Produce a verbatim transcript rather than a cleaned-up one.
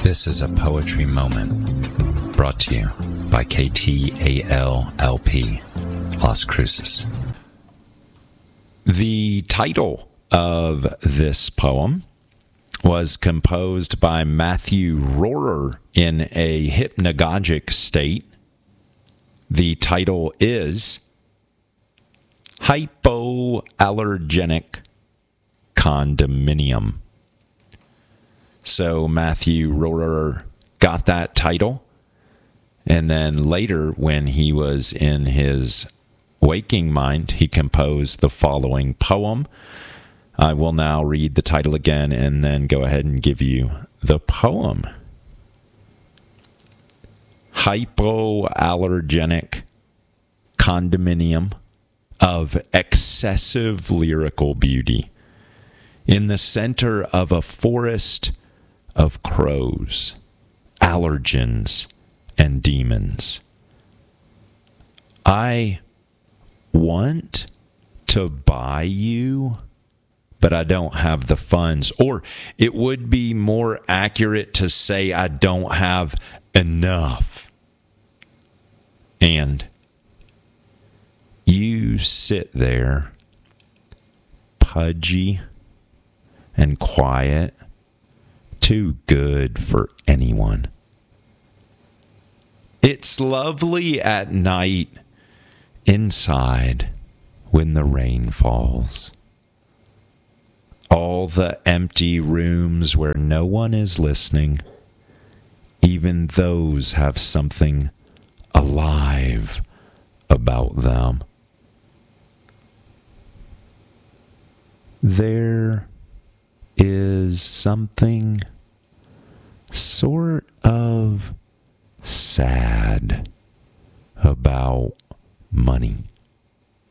This is a poetry moment brought to you by K T A L L P, Las Cruces. The title of this poem was composed by Matthew Rohrer in a hypnagogic state. The title is Hypoallergenic Condominium. So Matthew Rohrer got that title, and then later, when he was in his waking mind, he composed the following poem. I will now read the title again and then go ahead and give you the poem. Hypoallergenic condominium of excessive lyrical beauty in the center of a forest of crows, allergens, and demons. I want to buy you, but I don't have the funds. Or it would be more accurate to say I don't have enough. And you sit there, pudgy and quiet, too good for anyone. It's lovely at night inside when the rain falls. All the empty rooms where no one is listening, even those have something alive about them. There is something sort of sad about money.